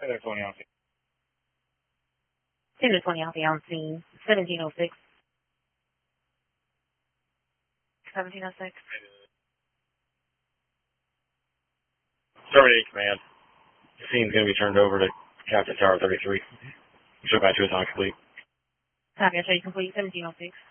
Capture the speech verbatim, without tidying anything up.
Heather twenty on scene. Heather twenty Alpha on scene. seventeen oh six. seventeen oh six. Starboard eight command. The scene's going to be turned over to Captain Tower thirty-three. Show back to us on complete. Copy, I show you complete. seventeen oh six.